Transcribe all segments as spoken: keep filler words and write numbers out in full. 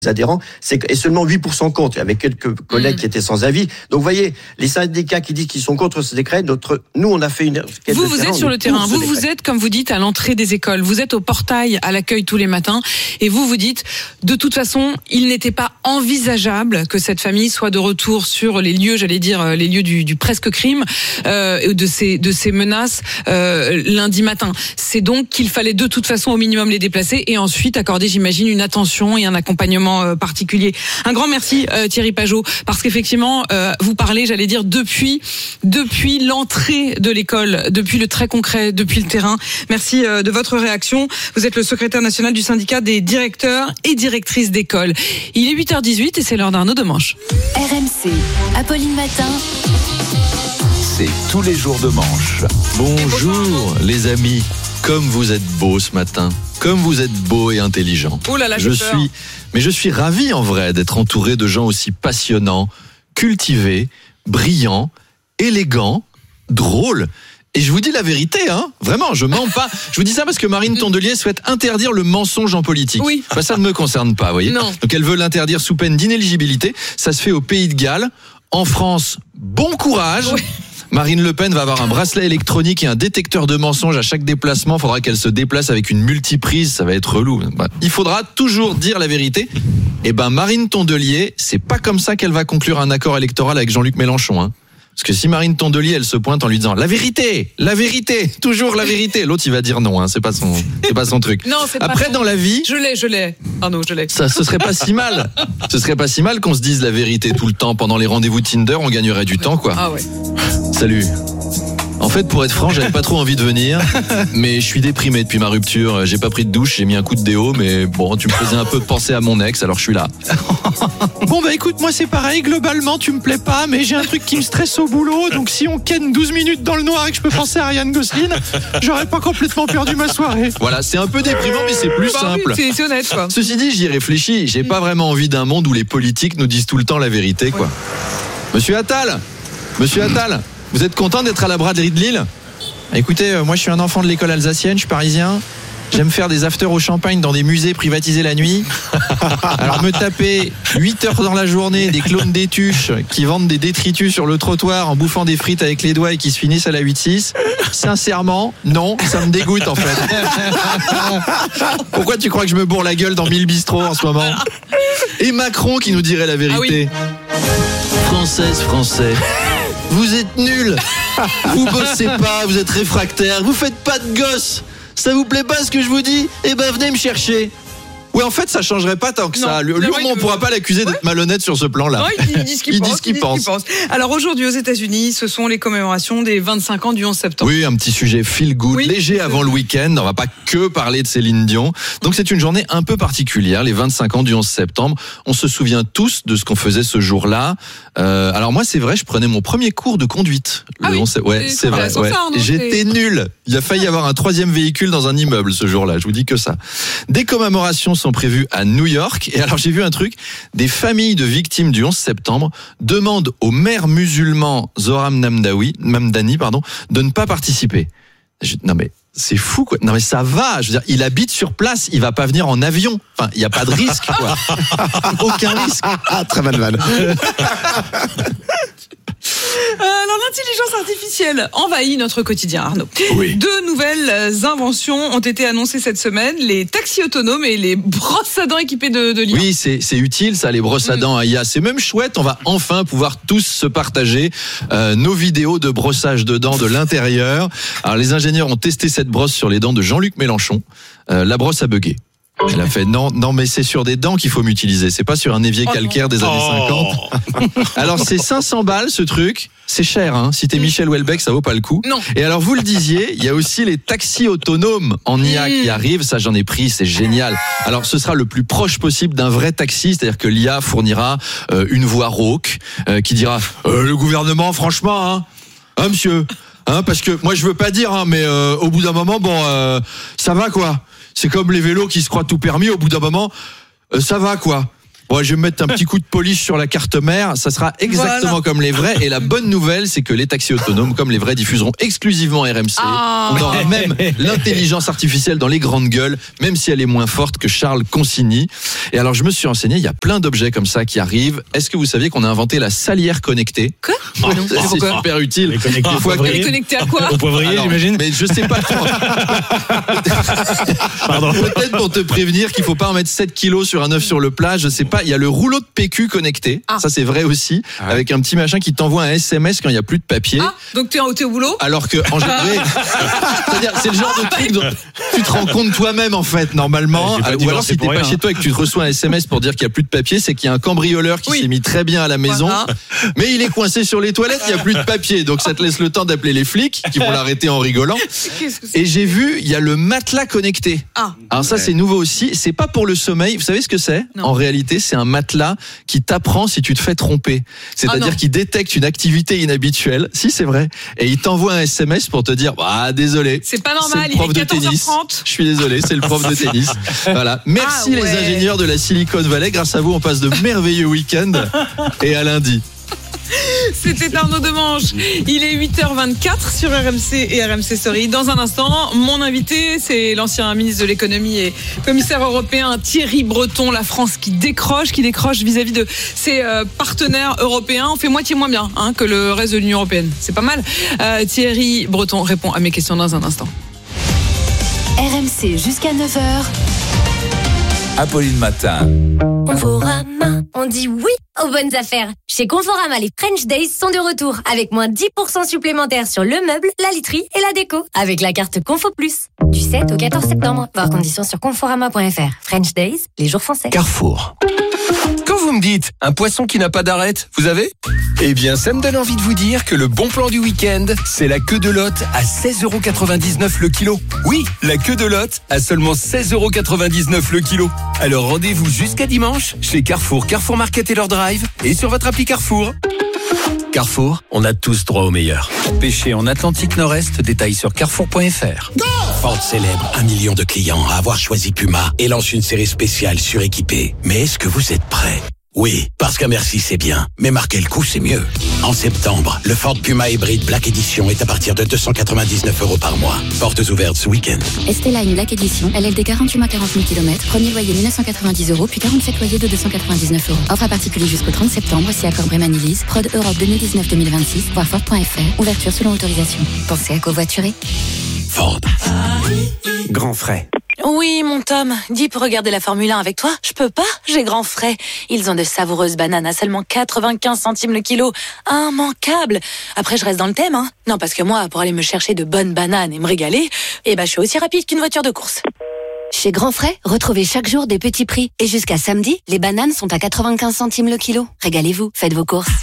adhérents, c'est, et seulement huit pour cent contre, avec quelques collègues mmh. qui étaient sans avis. Donc vous voyez, les syndicats qui disent qu'ils sont contre ce décret, notre, nous on a fait une... Vous, vous êtes sur le terrain, vous, vous êtes, comme vous dites, à l'entrée des écoles, vous êtes au portail, à l'accueil tous les matins, et vous vous dites, de toute façon, il n'était pas envisageable que cette famille soit de retour sur les lieux, j'allais dire, les lieux du, du presque crime, euh, de ces, de ces menaces euh, lundi matin. C'est donc qu'il fallait de toute façon au minimum les déplacer, et ensuite accorder, j'imagine, une attention et un accompagnement particulier. Un grand merci euh, Thierry Pageot, parce qu'effectivement euh, vous parlez, j'allais dire, depuis depuis l'entrée de l'école, depuis le très concret, depuis le terrain. Merci euh, de votre réaction. Vous êtes le secrétaire national du syndicat des directeurs et directrices d'école. Il est huit heures dix-huit et c'est l'heure d'Arnaud de Manche. R M C, Apolline Matin. C'est tous les jours de Manche. Bonjour les amis, comme vous êtes beaux ce matin. Comme vous êtes beau et intelligent. Oh là là, je j'ai peur. suis, mais je suis ravi en vrai d'être entouré de gens aussi passionnants, cultivés, brillants, élégants, drôles. Et je vous dis la vérité, hein, vraiment, je mens pas. Je vous dis ça parce que Marine Tondelier souhaite interdire le mensonge en politique. Oui. Bah, ça ne me concerne pas, vous voyez. Non. Donc elle veut l'interdire sous peine d'inéligibilité. Ça se fait au Pays de Galles. En France, bon courage. Oui. Marine Le Pen va avoir un bracelet électronique et un détecteur de mensonges à chaque déplacement. Il faudra qu'elle se déplace avec une multiprise, ça va être relou. Il faudra toujours dire la vérité. Et ben Marine Tondelier, c'est pas comme ça qu'elle va conclure un accord électoral avec Jean-Luc Mélenchon, hein. Parce que si Marine Tondelier, elle se pointe en lui disant la vérité, la vérité, toujours la vérité, l'autre il va dire non, hein, c'est pas son, c'est pas son truc. Non, c'est Après pas dans la vie, je l'ai, je l'ai. Arnaud, je l'ai. Ça, ce serait pas si mal. Ce serait pas si mal qu'on se dise la vérité tout le temps pendant les rendez-vous Tinder, on gagnerait du temps, quoi. Ah ouais. Salut. En fait, pour être franc, j'avais pas trop envie de venir, mais je suis déprimé depuis ma rupture. J'ai pas pris de douche, j'ai mis un coup de déo, mais bon, tu me faisais un peu penser à mon ex, alors je suis là. Bon bah écoute, moi c'est pareil, globalement tu me plais pas, mais j'ai un truc qui me stresse au boulot, donc si on ken douze minutes dans le noir et que je peux penser à Ryan Gosling, j'aurais pas complètement perdu ma soirée. Voilà, c'est un peu déprimant, mais c'est plus bah, simple. Oui, c'est honnête, quoi. Ceci dit, j'y réfléchis, j'ai pas vraiment envie d'un monde où les politiques nous disent tout le temps la vérité, quoi. Ouais. Monsieur Attal, Monsieur Attal, vous êtes content d'être à la braderie de Lille ? Écoutez, euh, moi je suis un enfant de l'école alsacienne, je suis parisien. J'aime faire des afters au champagne dans des musées privatisés la nuit. Alors me taper huit heures dans la journée des clones d'étuches qui vendent des détritus sur le trottoir en bouffant des frites avec les doigts et qui se finissent à la huit six. Sincèrement, non, ça me dégoûte en fait. Pourquoi tu crois que je me bourre la gueule dans mille bistrots en ce moment ? Et Macron qui nous dirait la vérité. Ah oui. Française, Français, vous êtes nuls. Vous bossez pas, vous êtes réfractaires, vous faites pas de gosses. Ça vous plaît pas ce que je vous dis ? Eh ben venez me chercher. Oui, en fait, ça changerait pas tant que non, ça. Lui, lui on ne pourra pas l'accuser d'être ouais. malhonnête sur ce plan-là. Non, il dit ce qu'il, il pense, dit ce qu'il, il pense. Dit ce qu'il pense. Alors aujourd'hui, aux États-Unis, ce sont les commémorations des vingt-cinq ans du onze septembre. Oui, un petit sujet feel good, oui, léger avant le week-end. On va pas que parler de Céline Dion. Donc c'est une journée un peu particulière, les vingt-cinq ans du onze septembre. On se souvient tous de ce qu'on faisait ce jour-là. Euh, alors moi, c'est vrai, je prenais mon premier cours de conduite. Le ah oui, onze... Ouais, c'est, c'est vrai. Ouais. Ça, non, J'étais c'est... nul. Il a failli y avoir un troisième véhicule dans un immeuble ce jour-là. Je vous dis que ça. Des commémorations sont prévues à New York. Et alors, j'ai vu un truc. Des familles de victimes du onze septembre demandent au maire musulman Zohran Mamdani, Mamdani pardon, de ne pas participer. Je, non mais, c'est fou, quoi. Non mais ça va. Je veux dire, il habite sur place. Il va pas venir en avion. Enfin, il n'y a pas de risque, quoi. Aucun risque. Ah, très mal mal. Alors l'intelligence artificielle envahit notre quotidien, Arnaud. Oui. Deux nouvelles inventions ont été annoncées cette semaine, les taxis autonomes et les brosses à dents équipées de, de liens. Oui, c'est, c'est utile ça, les brosses à dents à I A. C'est même chouette, on va enfin pouvoir tous se partager euh, nos vidéos de brossage de dents de l'intérieur. Alors les ingénieurs ont testé cette brosse sur les dents de Jean-Luc Mélenchon. Euh, la brosse a bugué. Elle a fait non, non, mais c'est sur des dents qu'il faut m'utiliser. C'est pas sur un évier calcaire des années cinquante. Alors c'est cinq cents balles ce truc. C'est cher, hein. Si t'es Michel Houellebecq, ça vaut pas le coup. Non. Et alors vous le disiez, il y a aussi les taxis autonomes en I A mmh. qui arrivent. Ça, j'en ai pris, c'est génial. Alors ce sera le plus proche possible d'un vrai taxi, c'est-à-dire que l'I A fournira euh, une voix rauque euh, qui dira euh, le gouvernement, franchement, hein, hein monsieur, hein, parce que moi je veux pas dire, hein, mais euh, au bout d'un moment, bon, euh, ça va quoi. C'est comme les vélos qui se croient tout permis, au bout d'un moment, euh, ça va quoi. Bon, je vais me mettre un petit coup de polish sur la carte mère. Ça sera exactement voilà. comme les vrais. Et la bonne nouvelle, c'est que les taxis autonomes, comme les vrais, diffuseront exclusivement R M C. Ah. On aura même l'intelligence artificielle dans les grandes gueules, même si elle est moins forte que Charles Consigny. Et alors, je me suis renseigné, il y a plein d'objets comme ça qui arrivent. Est-ce que vous saviez qu'on a inventé la salière connectée? Quoi? Oh, c'est c'est super utile. Elle est connectée à quoi? Au poivrier, alors, j'imagine. Mais je sais pas trop. Pardon. Peut-être pour te prévenir qu'il faut pas en mettre sept kilos sur un œuf sur le plat, je sais pas. Il y a le rouleau de P Q connecté. Ah. Ça, c'est vrai aussi. Ah ouais. Avec un petit machin qui t'envoie un S M S quand il y a plus de papier. Ah, donc t'es, t'es au boulot? Alors que, en général, c'est-à-dire, c'est le genre de truc dont tu te rends compte toi-même, en fait, normalement. Ou alors, si t'es pas rien. Chez toi et que tu reçois un S M S pour dire qu'il y a plus de papier, c'est qu'il y a un cambrioleur qui oui. s'est mis très bien à la maison. Voilà. Mais il est coincé sur les toilettes, il y a plus de papier. Donc, ça te laisse le temps d'appeler les flics qui vont l'arrêter en rigolant. Et j'ai vu, il y a le matelas connecté. Ah. Alors ça, ouais. c'est nouveau aussi. C'est pas pour le sommeil. Vous savez ce que c'est? Non. En réalité, c'est un matelas qui t'apprend si tu te fais tromper. C'est-à-dire ah qu'il détecte une activité inhabituelle. Si, c'est vrai. Et il t'envoie un S M S pour te dire, ah, désolé. C'est pas normal. C'est le prof il est de tennis. trente. Je suis désolé, c'est le prof de tennis. Voilà. Merci ah, ouais. les ingénieurs de la Silicon Valley. Grâce à vous, on passe de merveilleux week-ends. Et à lundi. C'était Arnaud Demange. Il est huit heures vingt-quatre sur R M C et R M C Story. Dans un instant, mon invité, c'est l'ancien ministre de l'économie et commissaire européen Thierry Breton. La France qui décroche, qui décroche vis-à-vis de ses euh, partenaires européens. On fait moitié moins bien hein, que le reste de l'Union européenne. C'est pas mal. Euh, Thierry Breton répond à mes questions dans un instant. R M C jusqu'à neuf heures. Apolline Matin. Conforama, on dit oui aux bonnes affaires. Chez Conforama, les French Days sont de retour avec moins dix pour cent supplémentaires sur le meuble, la literie et la déco avec la carte Confo Plus. Du sept au quatorze septembre. Voir conditions sur conforama point f r. French Days, les jours français. Carrefour. Quand vous me dites un poisson qui n'a pas d'arête, vous avez? Eh bien, ça me donne envie de vous dire que le bon plan du week-end, c'est la queue de lotte à seize euros quatre-vingt-dix-neuf le kilo. Oui, la queue de lotte à seulement seize euros quatre-vingt-dix-neuf le kilo. Alors rendez-vous jusqu'à dimanche chez Carrefour, Carrefour Market et leur drive et sur votre appli Carrefour. Carrefour, on a tous droit au meilleur. Pêcher en Atlantique Nord-Est, détails sur carrefour point f r. Ford célèbre un million de clients à avoir choisi Puma et lance une série spéciale suréquipée. Mais est-ce que vous êtes prêts? Oui, parce qu'à merci c'est bien, mais marquer le coup c'est mieux. En septembre, le Ford Puma Hybrid Black Edition est à partir de deux cent quatre-vingt-dix-neuf euros par mois. Portes ouvertes ce week-end. Esteline Black Edition, L L D quarante-huit mois quarante mille kilomètres, premier loyer mille neuf cent quatre-vingt-dix euros, puis quarante-sept loyers de deux cent quatre-vingt-dix-neuf euros. Offre à particulier jusqu'au trente septembre, si accord Bréman-Élise, prod Europe deux mille dix-neuf deux mille vingt-six, voir Ford point f r, ouverture selon autorisation. Pensez à covoiturer. Ford. Grand frais. Oui, mon Tom, dis pour regarder la Formule un avec toi. Je peux pas, j'ai grand frais. Ils ont de savoureuses bananes à seulement quatre-vingt-quinze centimes le kilo. Immanquable. Après, je reste dans le thème, hein. Non, parce que moi, pour aller me chercher de bonnes bananes et me régaler, eh ben, je suis aussi rapide qu'une voiture de course. Chez Grand Frais, retrouvez chaque jour des petits prix. Et jusqu'à samedi, les bananes sont à quatre-vingt-quinze centimes le kilo. Régalez-vous, faites vos courses.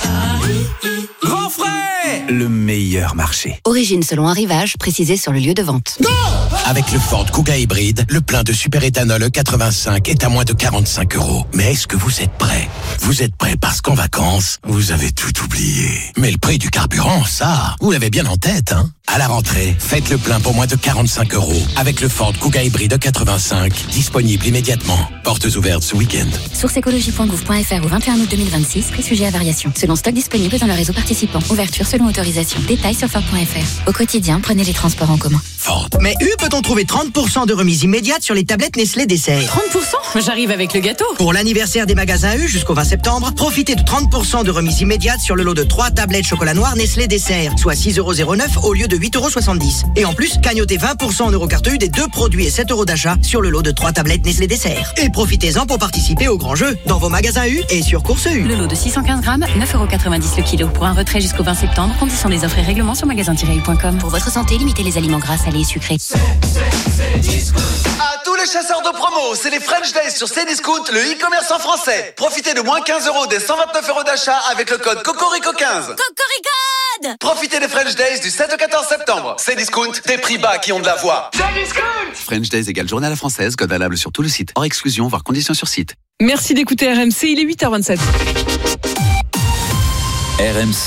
Grand Frais, le meilleur marché. Origine selon arrivage, précisé sur le lieu de vente. Go! Avec le Ford Kuga hybride, le plein de superéthanol E quatre-vingt-cinq est à moins de quarante-cinq euros. Mais est-ce que vous êtes prêts? Vous êtes prêts parce qu'en vacances, vous avez tout oublié. Mais le prix du carburant, ça, vous l'avez bien en tête, hein? À la rentrée, faites le plein pour moins de quarante-cinq euros avec le Ford Kuga hybride E quatre-vingt-cinq, disponible immédiatement. Portes ouvertes ce week-end. Source écologie point gouv point f r au vingt et un août deux mille vingt-six, prix sujet à variation. Selon stock disponible dans le réseau participant. Ouverture selon autorisation. Détails sur Ford point f r. Au quotidien, prenez les transports en commun. Ford. Mais U peut-on trouver trente pour cent de remise immédiate sur les tablettes Nestlé Dessert? trente pour cent? J'arrive avec le gâteau. Pour l'anniversaire des magasins U jusqu'au vingt septembre, profitez de trente pour cent de remise immédiate sur le lot de trois tablettes chocolat noir Nestlé Dessert, soit six euros zéro neuf au lieu de huit euros soixante-dix. Et en plus, cagnotez vingt pour cent en Eurocarte U des deux produits et sept euros d'achat sur le lot de trois tablettes Nestlé Dessert. Et profitez-en pour participer au grand jeu dans vos magasins U et sur Course U. Le lot de six cent quinze grammes, neuf euros quatre-vingt-dix le kilo. Pour un retrait jusqu'au vingt septembre, conditions des offres et règlements sur magasin tiret u point com. Pour votre santé, limitez les aliments gras, salés et sucrés. À tous les chasseurs de promo, c'est les French Days sur Cdiscount, le e-commerce en français. Profitez de moins quinze euros des cent vingt-neuf euros d'achat avec le code Cocorico quinze. Cocorico! Profitez des French Days du sept au quatorze septembre. Cdiscount, des prix bas qui ont de la voix. Cdiscount! French Days égale journée à la française, code valable sur tout le site. Hors exclusion, voire conditions sur site. Merci d'écouter R M C, il est huit heures vingt-sept. R M C,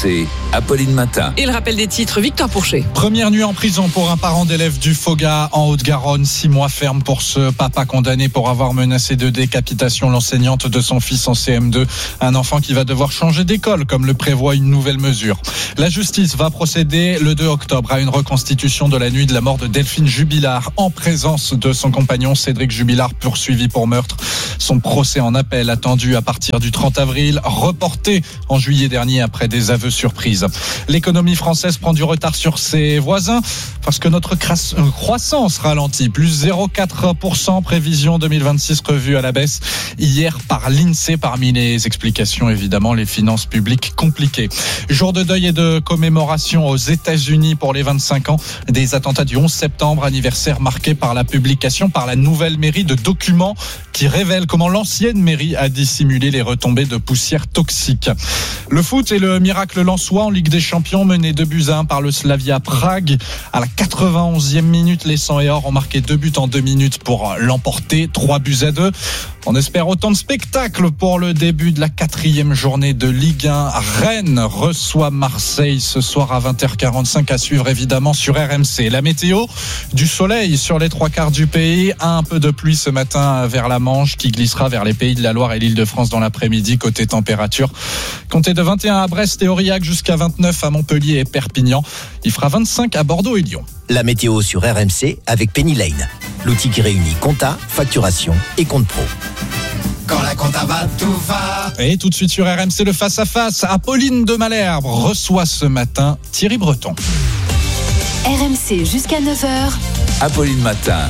Apolline Matin. Et le rappel des titres, Victor Pourchet. Première nuit en prison pour un parent d'élève du Foga en Haute-Garonne. Six mois ferme pour ce papa condamné pour avoir menacé de décapitation l'enseignante de son fils en C M deux. Un enfant qui va devoir changer d'école, comme le prévoit une nouvelle mesure. La justice va procéder le deux octobre à une reconstitution de la nuit de la mort de Delphine Jubilard en présence de son compagnon Cédric Jubilard, poursuivi pour meurtre. Son procès en appel attendu à partir du trente avril, reporté en juillet dernier après des aveux surprises. L'économie française prend du retard sur ses voisins parce que notre croissance ralentit. Plus zéro virgule quatre pour cent, prévision deux mille vingt-six revue à la baisse hier par l'INSEE. Parmi les explications, évidemment, les finances publiques compliquées. Jour de deuil et de commémoration aux États-Unis pour les vingt-cinq ans des attentats du onze septembre, anniversaire marqué par la publication par la nouvelle mairie de documents qui révèlent comment l'ancienne mairie a dissimulé les retombées de poussière toxique. Le foot et le miracle lensois en Ligue des Champions, mené deux buts à un par le Slavia Prague. À la quatre-vingt-onzième minute, les Sang et Or ont marqué deux buts en deux minutes pour l'emporter, trois buts à deux. On espère autant de spectacles pour le début de la quatrième journée de Ligue un. Rennes reçoit Marseille ce soir à vingt heures quarante-cinq, à suivre évidemment sur R M C. La météo, du soleil sur les trois quarts du pays, un peu de pluie ce matin vers la Manche qui glissera vers les pays de la Loire et l'Île-de-France dans l'après-midi. Côté température, comptez de vingt et un à Brest et Aurillac jusqu'à vingt-neuf à Montpellier et Perpignan. Il fera vingt-cinq à Bordeaux et Lyon. La météo sur R M C avec Penny Lane, l'outil qui réunit compta, facturation et compte pro. Quand la compta va, tout va. Et tout de suite sur R M C, le face-à-face. Apolline de Malherbe reçoit ce matin Thierry Breton. R M C jusqu'à neuf heures. Apolline Matin.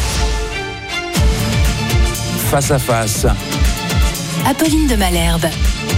Face à face. Apolline de Malherbe.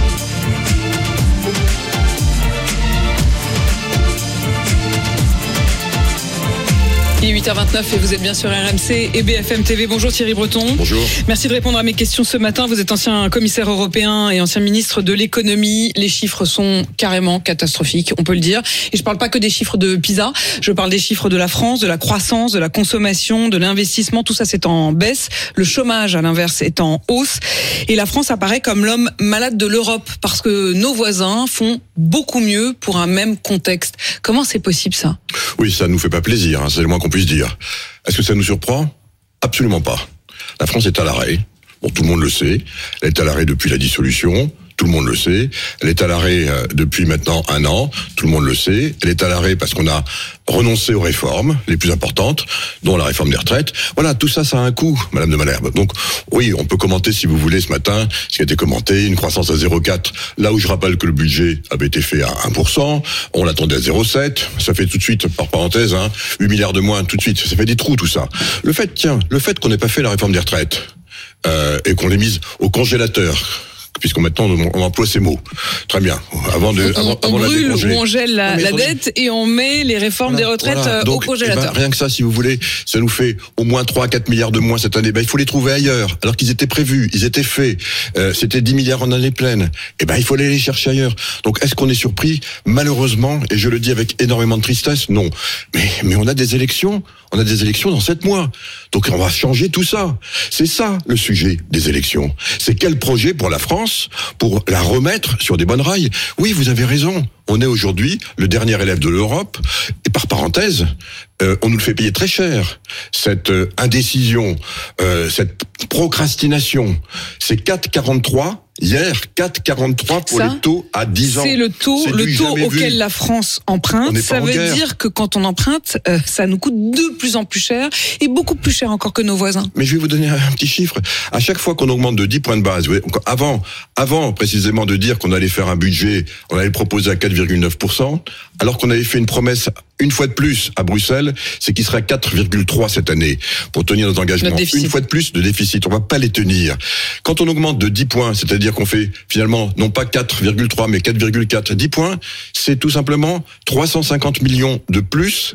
Il est huit heures vingt-neuf et vous êtes bien sur R M C et B F M T V. Bonjour Thierry Breton. Bonjour. Merci de répondre à mes questions ce matin. Vous êtes ancien commissaire européen et ancien ministre de l'économie. Les chiffres sont carrément catastrophiques, on peut le dire. Et je parle pas que des chiffres de PISA. Je parle des chiffres de la France, de la croissance, de la consommation, de l'investissement. Tout ça, c'est en baisse. Le chômage, à l'inverse, est en hausse. Et la France apparaît comme l'homme malade de l'Europe parce que nos voisins font beaucoup mieux pour un même contexte. Comment c'est possible, ça? Oui, ça nous fait pas plaisir, hein, c'est le moins qu'on puisse dire. Est-ce que ça nous surprend? Absolument pas. La France est à l'arrêt. Bon, tout le monde le sait. Elle est à l'arrêt depuis la dissolution. Tout le monde le sait. Elle est à l'arrêt depuis maintenant un an. Tout le monde le sait. Elle est à l'arrêt parce qu'on a renoncé aux réformes les plus importantes, dont la réforme des retraites. Voilà, tout ça, ça a un coût, Madame de Malherbe. Donc, oui, on peut commenter, si vous voulez, ce matin, ce qui a été commenté, une croissance à zéro virgule quatre. Là où je rappelle que le budget avait été fait à un pour cent, on l'attendait à zéro virgule sept. Ça fait tout de suite, par parenthèse, hein, huit milliards de moins tout de suite. Ça fait des trous, tout ça. Le fait, tiens, le fait qu'on n'ait pas fait la réforme des retraites, euh, et qu'on l'ait mise au congélateur, puisqu'on maintenant on emploie ces mots. Très bien. Avant de, on, avant, on avant brûle la ou on gèle la, la dette et on met les réformes voilà, des retraites voilà. Donc, au congélateur. Eh ben, rien que ça, si vous voulez, ça nous fait au moins trois à quatre milliards de moins cette année. Ben, il faut les trouver ailleurs, alors qu'ils étaient prévus, ils étaient faits. Euh, c'était dix milliards en année pleine. Eh ben, il faut aller les chercher ailleurs. Donc, est-ce qu'on est surpris? Malheureusement, et je le dis avec énormément de tristesse, non. Mais, mais on a des élections. On a des élections dans sept mois. Donc, on va changer tout ça. C'est ça, le sujet des élections. C'est quel projet pour la France, pour la remettre sur des bonnes rails. Oui, vous avez raison. On est aujourd'hui le dernier élève de l'Europe. Et par parenthèse, euh, on nous le fait payer très cher. Cette euh, indécision, euh, cette procrastination, c'est quatre virgule quarante-trois. Hier, quatre virgule quarante-trois pour ça, les taux à dix ans. C'est le taux, c'est le taux auquel vu. La France emprunte. Ça veut guerre. Dire que quand on emprunte, euh, ça nous coûte de plus en plus cher et beaucoup plus cher encore que nos voisins. Mais je vais vous donner un petit chiffre. À chaque fois qu'on augmente de dix points de base, vous voyez, avant, avant précisément de dire qu'on allait faire un budget, on allait le proposer à quatre virgule neuf pour cent, alors qu'on avait fait une promesse une fois de plus à Bruxelles, c'est qu'il serait à quatre virgule trois cette année pour tenir nos engagements. Une fois de plus de déficit, on va pas les tenir. Quand on augmente de dix points, c'est-à-dire qu'on fait finalement non pas quatre virgule trois mais quatre virgule quatre, dix points, c'est tout simplement trois cent cinquante millions de plus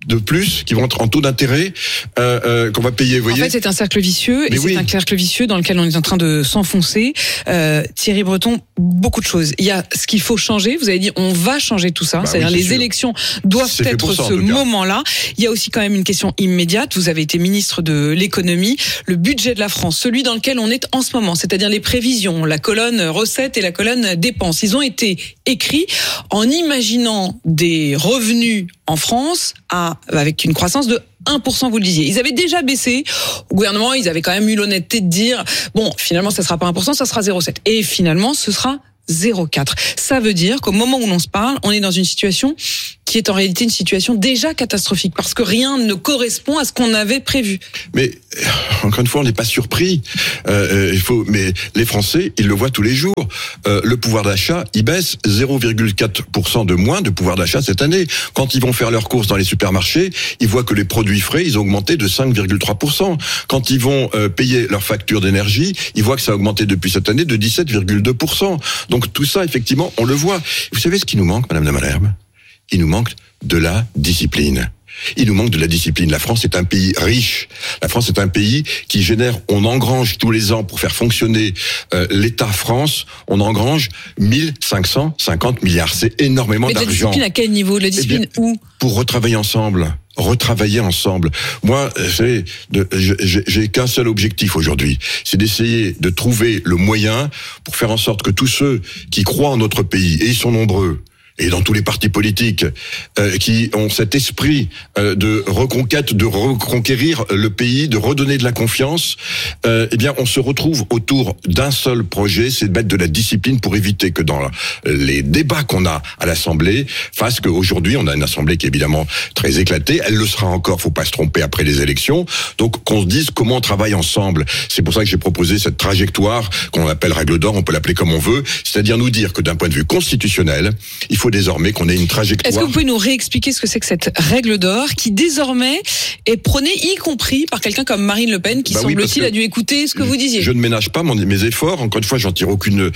de plus qui vont être en taux d'intérêt euh, euh, qu'on va payer. Vous voyez. En fait, c'est un cercle vicieux Mais et oui. c'est un cercle vicieux dans lequel on est en train de s'enfoncer. Euh, Thierry Breton, beaucoup de choses. Il y a ce qu'il faut changer. Vous avez dit, on va changer tout ça. Bah C'est-à-dire oui, c'est les sûr. élections doivent C'est fait être pour ça, en ce tout cas. moment-là. Il y a aussi quand même une question immédiate. Vous avez été ministre de l'économie. Le budget de la France, celui dans lequel on est en ce moment, c'est-à-dire les prévisions, la colonne recettes et la colonne dépenses, ils ont été écrits en imaginant des revenus en France à, avec une croissance de un pour cent, vous le disiez. Ils avaient déjà baissé. Au gouvernement, ils avaient quand même eu l'honnêteté de dire, bon, finalement, ça sera pas un pour cent, ça sera zéro virgule sept. Et finalement, ce sera zéro virgule quatre. Ça veut dire qu'au moment où l'on se parle, on est dans une situation qui est en réalité une situation déjà catastrophique parce que rien ne correspond à ce qu'on avait prévu. Mais encore une fois, on n'est pas surpris. Euh, il faut, mais les Français, ils le voient tous les jours. Euh, le pouvoir d'achat, il baisse zéro virgule quatre pour cent de moins de pouvoir d'achat cette année. Quand ils vont faire leurs courses dans les supermarchés, ils voient que les produits frais, ils ont augmenté de cinq virgule trois pour cent. Quand ils vont euh, payer leurs factures d'énergie, ils voient que ça a augmenté depuis cette année de dix-sept virgule deux pour cent. Donc tout ça, effectivement, on le voit. Vous savez ce qui nous manque, Madame de Malherbe ? Il nous manque de la discipline. Il nous manque de la discipline. La France est un pays riche. La France est un pays qui génère, on engrange tous les ans pour faire fonctionner euh, l'État France, on engrange mille cinq cent cinquante milliards. C'est énormément Mais de la d'argent. discipline à quel niveau ? De la discipline Eh bien, où ? Pour retravailler ensemble. Retravailler ensemble. Moi, c'est, de, j'ai, j'ai qu'un seul objectif aujourd'hui, c'est d'essayer de trouver le moyen pour faire en sorte que tous ceux qui croient en notre pays, et ils sont nombreux, et dans tous les partis politiques, euh, qui ont cet esprit euh, de reconquête, de reconquérir le pays, de redonner de la confiance, euh, eh bien, on se retrouve autour d'un seul projet, c'est de mettre de la discipline pour éviter que dans les débats qu'on a à l'Assemblée, fasse qu'aujourd'hui, on a une Assemblée qui est évidemment très éclatée, elle le sera encore, faut pas se tromper après les élections, donc qu'on se dise comment on travaille ensemble. C'est pour ça que j'ai proposé cette trajectoire qu'on appelle règle d'or, on peut l'appeler comme on veut, c'est-à-dire nous dire que d'un point de vue constitutionnel, il faut désormais qu'on ait une trajectoire. Est-ce que vous pouvez nous réexpliquer ce que c'est que cette règle d'or qui désormais est prônée, y compris par quelqu'un comme Marine Le Pen, qui bah oui, semble-t-il a dû écouter ce que vous disiez. Je ne ménage pas mon, mes efforts. Encore une fois, j'en tire aucune,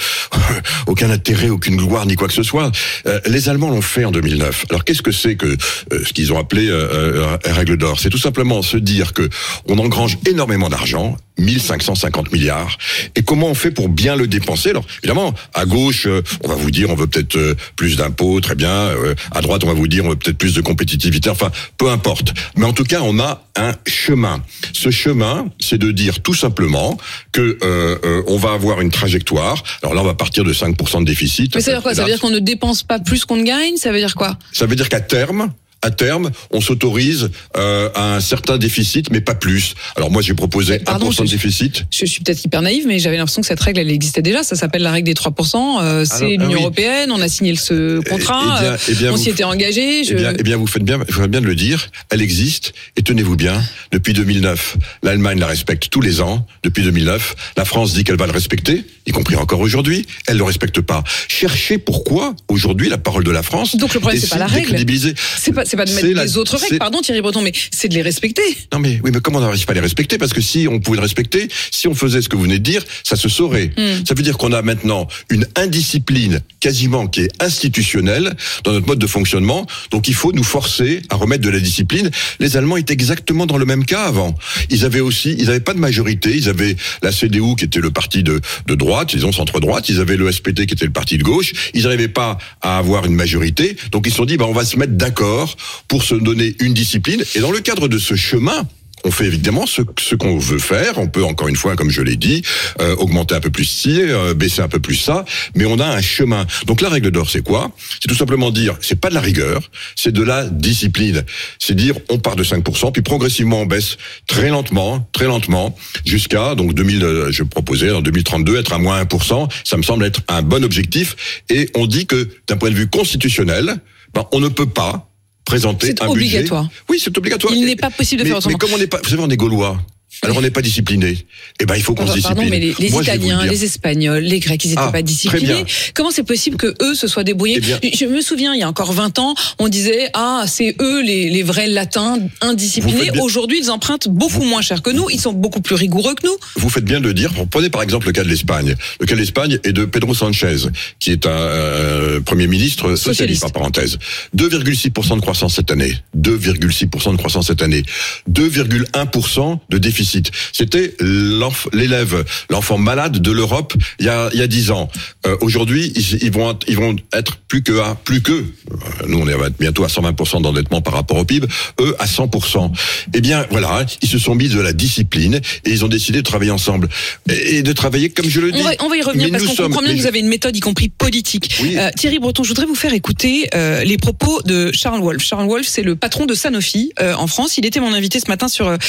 aucun intérêt, aucune gloire, ni quoi que ce soit. Euh, les Allemands l'ont fait en deux mille neuf. Alors qu'est-ce que c'est que euh, ce qu'ils ont appelé euh, euh, règle d'or ? C'est tout simplement se dire que on engrange énormément d'argent, mille cinq cent cinquante milliards. Et comment on fait pour bien le dépenser ? Alors évidemment, à gauche, euh, on va vous dire on veut peut-être euh, plus d'impôts, très bien. Euh, à droite, on va vous dire on veut peut-être plus de compétitivité. Enfin, peu importe. Mais en tout cas, on a un chemin. Ce chemin, c'est de dire tout simplement que euh, euh, on va avoir une trajectoire. Alors là, on va partir de cinq pour cent de déficit. Mais ça veut dire quoi ? Ça veut dire qu'on ne dépense pas plus qu'on ne gagne ? Ça veut dire quoi ? Ça veut dire qu'à terme, à terme, on s'autorise euh, à un certain déficit, mais pas plus. Alors moi, j'ai proposé Pardon, un pour cent de je- déficit. Je suis peut-être hyper naïve, mais j'avais l'impression que cette règle, elle existait déjà. Ça s'appelle la règle des trois pour cent. Euh, c'est Alors, l'Union ah oui. européenne. On a signé ce contrat. Eh bien, eh bien, on vous- s'y était engagé. Je... Eh bien, eh bien, vous faites bien, vous faites bien de le dire. Elle existe. Et tenez-vous bien, depuis deux mille neuf, l'Allemagne la respecte tous les ans. Depuis deux mille neuf, la France dit qu'elle va le respecter, y compris encore aujourd'hui. Elle le respecte pas. Cherchez pourquoi aujourd'hui la parole de la France. Donc le problème, c'est pas la règle. Décrédibiliser. C'est pas, c'est pas de mettre C'est la- les autres règles, c'est- pardon Thierry Breton, mais c'est de les respecter. Non mais oui, mais comment on n'arrive pas à les respecter ? Parce que si on pouvait le respecter, si on faisait ce que vous venez de dire, ça se saurait. Mm. Ça veut dire qu'on a maintenant une indiscipline quasiment qui est institutionnelle dans notre mode de fonctionnement. Donc il faut nous forcer à remettre de la discipline. Les Allemands étaient exactement dans le même cas avant. Ils avaient aussi, ils n'avaient pas de majorité. Ils avaient la C D U qui était le parti de, de droite, ils ont centre-droite. Ils avaient le S P D qui était le parti de gauche. Ils n'arrivaient pas à avoir une majorité. Donc ils se sont dit, bah, on va se mettre d'accord pour se donner une discipline. Et dans le cadre de ce chemin, on fait évidemment ce, ce qu'on veut faire. On peut, encore une fois, comme je l'ai dit, euh, augmenter un peu plus ci, euh, baisser un peu plus ça, mais on a un chemin. Donc la règle d'or, c'est quoi ? C'est tout simplement dire, c'est pas de la rigueur, c'est de la discipline. C'est dire, on part de cinq pour cent, puis progressivement on baisse très lentement, très lentement, jusqu'à, donc deux mille, euh, je proposais en deux mille trente-deux, être à moins un pour cent. Ça me semble être un bon objectif. Et on dit que, d'un point de vue constitutionnel, ben, on ne peut pas présenter C'est un obligatoire. budget. Oui, c'est obligatoire. Il n'est pas possible de mais, faire autrement. mais comme on n'est pas, vous savez, on est gaulois. Alors on n'est pas discipliné. Eh ben il faut qu'on se discipline. Pardon, mais les, les Moi, Italiens, les Espagnols, les Grecs, ils n'étaient ah, pas disciplinés. Comment c'est possible que eux se soient débrouillés? Eh Je me souviens, il y a encore vingt ans, on disait ah c'est eux les, les vrais latins indisciplinés. Bien... Aujourd'hui, ils empruntent beaucoup moins cher que nous. Ils sont beaucoup plus rigoureux que nous. Vous faites bien de dire. Prenez par exemple le cas de l'Espagne. Le cas de l'Espagne est de Pedro Sanchez, qui est un euh, premier ministre socialiste, socialiste en parenthèse. deux virgule six pour cent de croissance cette année. deux virgule six pour cent de croissance cette année. deux virgule un pour cent de déficit. C'était l'élève, l'enfant malade de l'Europe il y a il y a dix ans. Euh, aujourd'hui, ils, ils vont ils vont être plus que à plus que nous on est bientôt à cent vingt pour cent d'endettement par rapport au P I B, eux à cent pour cent. Eh bien voilà, ils se sont mis de la discipline et ils ont décidé de travailler ensemble et, et de travailler comme je le dis. On va, on va y revenir parce qu'on sommes, comprend bien que vous avez une méthode y compris politique. Oui. Euh, Thierry Breton, je voudrais vous faire écouter euh, les propos de Charles Wolff. Charles Wolff, c'est le patron de Sanofi euh, en France. Il était mon invité ce matin sur euh,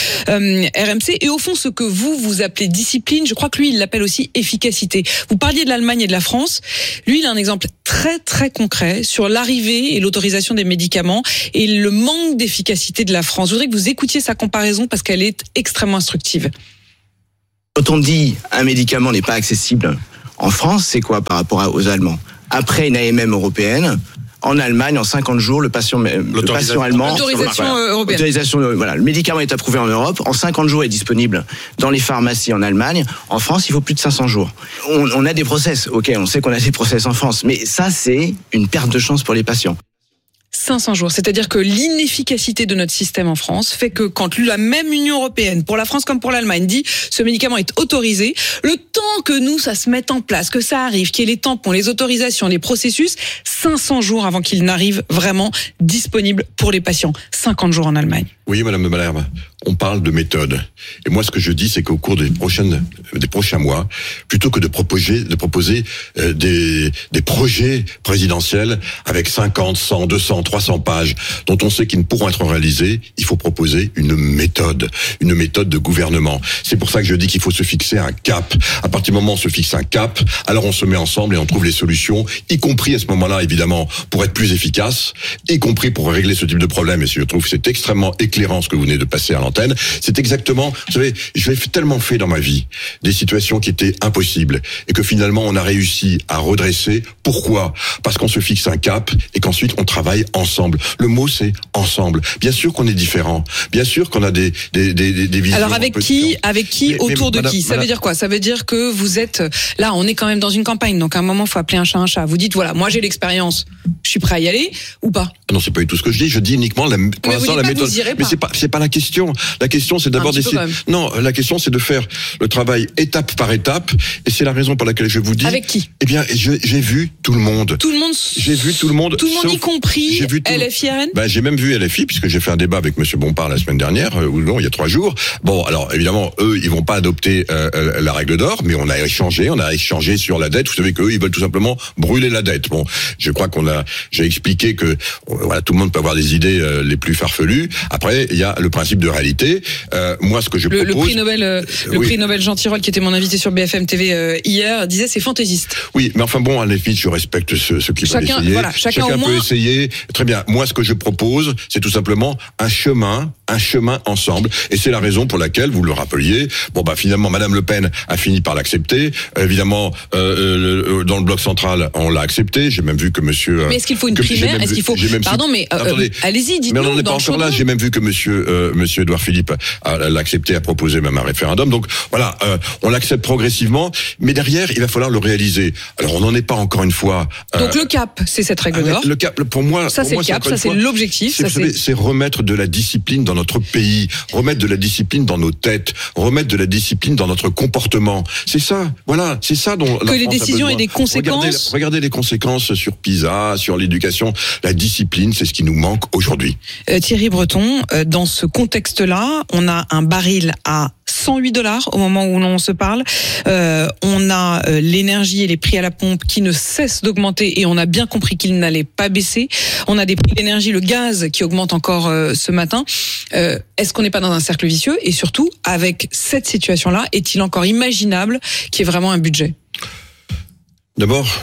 R M C et au fond ce que vous, vous appelez discipline, je crois que lui, il l'appelle aussi efficacité. Vous parliez de l'Allemagne et de la France. Lui, il a un exemple très, très concret sur l'arrivée et l'autorisation des médicaments et le manque d'efficacité de la France. Je voudrais que vous écoutiez sa comparaison parce qu'elle est extrêmement instructive. Quand on dit un médicament n'est pas accessible en France, c'est quoi par rapport aux Allemands? Après une A M M européenne, en Allemagne, en cinquante jours, le patient, le patient allemand, l'autorisation voilà, européenne. Autorisation, voilà, le médicament est approuvé en Europe. En cinquante jours, est disponible dans les pharmacies en Allemagne. En France, il faut plus de cinq cents jours. On, on a des process. Ok, on sait qu'on a des process en France, mais ça, c'est une perte de chance pour les patients. cinq cents jours, c'est-à-dire que l'inefficacité de notre système en France fait que quand la même Union européenne, pour la France comme pour l'Allemagne, dit ce médicament est autorisé, le temps que nous, ça se mette en place, que ça arrive, qu'il y ait les tampons, les autorisations, les processus, cinq cents jours avant qu'il n'arrive vraiment disponible pour les patients. cinquante jours en Allemagne. Oui, Madame de Malherbe, on parle de méthode. Et moi, ce que je dis, c'est qu'au cours des prochaines, des prochains mois, plutôt que de proposer, de proposer euh, des, des projets présidentiels avec cinquante, cent, deux cents, trois cents pages, dont on sait qu'ils ne pourront être réalisés, il faut proposer une méthode, une méthode de gouvernement. C'est pour ça que je dis qu'il faut se fixer un cap. À partir du moment où on se fixe un cap, alors on se met ensemble et on trouve les solutions, y compris à ce moment-là, évidemment, pour être plus efficace, y compris pour régler ce type de problème. Et je trouve que c'est extrêmement éclairant ce que vous venez de passer à l'antenne. C'est exactement, vous savez, j'ai tellement fait dans ma vie des situations qui étaient impossibles et que finalement on a réussi à redresser. Pourquoi? Parce qu'on se fixe un cap et qu'ensuite on travaille ensemble. Le mot c'est ensemble. Bien sûr qu'on est différents. Bien sûr qu'on a des des des, des visions. Alors avec qui, avec qui, mais, autour mais, de madame, qui? Ça madame, veut dire quoi? Ça veut dire que vous êtes là, on est quand même dans une campagne, donc à un moment faut appeler un chat un chat. Vous dites voilà, moi j'ai l'expérience, je suis prêt à y aller ou pas? Non, c'est pas du tout ce que je dis. Je dis uniquement la, pour l'instant la méthode. Mais c'est pas c'est pas la question. La question c'est d'abord d'essayer. Non, la question c'est de faire le travail étape par étape et c'est la raison pour laquelle je vous dis. Avec qui? Eh bien, je, j'ai vu tout le monde. Tout le monde. J'ai vu tout le monde. Tout le monde sauf, y compris j'ai vu tout, L F I R N. Ben j'ai même vu L F I puisque j'ai fait un débat avec Monsieur Bompard la semaine dernière ou non il y a trois jours. Bon alors évidemment eux ils vont pas adopter euh, la règle d'or mais on a échangé, on a échangé sur la dette. Vous savez qu'eux ils veulent tout simplement brûler la dette. Bon, je crois qu'on a j'ai expliqué que voilà tout le monde peut avoir des idées euh, les plus farfelues. Après il y a le principe de réalité. Euh, moi, ce que je le, propose, le prix Nobel, euh, le oui. prix Nobel Jean Tirole, qui était mon invité sur B F M T V euh, hier, disait c'est fantaisiste. Oui, mais enfin bon, à la limite, je respecte ceux, ceux qui veulent essayer. Voilà, chacun chacun au peut moins... essayer. Très bien. Moi, ce que je propose, c'est tout simplement un chemin, un chemin ensemble. Et c'est la raison pour laquelle vous le rappeliez. Bon, bah finalement, Madame Le Pen a fini par l'accepter. Évidemment, euh, le, dans le bloc central, on l'a accepté. J'ai même vu que Monsieur. Mais est-ce qu'il faut une primaire? Est-ce qu'il faut Pardon, mais euh, Attendez, allez-y, dites-nous. Mais on n'en est pas encore là. J'ai même vu que Monsieur euh, Monsieur Édouard Philippe a, l'a accepté, a proposé même un référendum. Donc voilà, euh, on l'accepte progressivement, mais derrière, il va falloir le réaliser. Alors on n'en est pas encore une fois. Euh, Donc le cap, c'est cette règle d'or. Le cap, pour moi, ça pour c'est moi, le cap, ça c'est fois, l'objectif. C'est, ça c'est... c'est remettre de la discipline dans notre pays, remettre de la discipline dans nos têtes, remettre de la discipline dans notre comportement. C'est ça, voilà, c'est ça dont que la les France décisions aient des conséquences. Regardez, regardez les conséquences sur PISA, sur l'éducation. La discipline, c'est ce qui nous manque aujourd'hui. Euh, Thierry Breton, euh, dans ce contexte-là, on a un baril à cent huit dollars au moment où l'on se parle. Euh, on a euh, l'énergie et les prix à la pompe qui ne cessent d'augmenter et on a bien compris qu'ils n'allaient pas baisser. On a des prix d'énergie, le gaz qui augmente encore euh, ce matin. Euh, est-ce qu'on n'est pas dans un cercle vicieux? Et surtout, avec cette situation-là, est-il encore imaginable qu'il y ait vraiment un budget? D'abord,